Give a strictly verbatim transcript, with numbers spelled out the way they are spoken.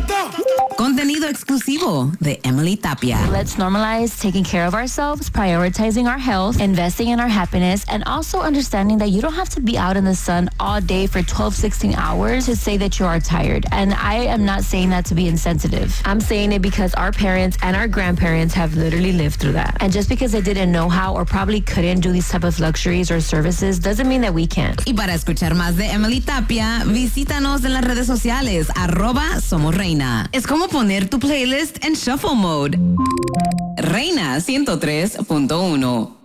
Contenido exclusivo de Emily Tapia. Let's normalize taking care of ourselves, prioritizing our health, investing in our happiness, and also understanding that you don't have to be out in the sun all day for twelve, sixteen hours to say that you are tired. And I am not saying that to be insensitive. I'm saying it because our parents and our grandparents have literally lived through that. And just because they didn't know how or probably couldn't do these type of luxuries or services doesn't mean that we can't. Y para escuchar más de Emily Tapia, visítanos en las redes sociales, arroba Somos Reina. Es como poner tu playlist en shuffle mode. Reina ciento tres punto uno.